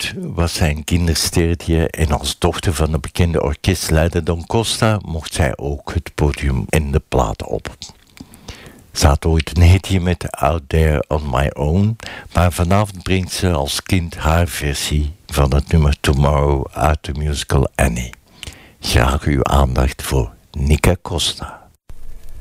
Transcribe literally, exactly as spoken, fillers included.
jeugd was zij een kindersterretje en als dochter van de bekende orkestleider Don Costa mocht zij ook het podium in de plaat op. Ze had ooit een hitje met Out There On My Own, maar vanavond brengt ze als kind haar versie van het nummer Tomorrow uit de musical Annie. Graag uw aandacht voor Nika Costa.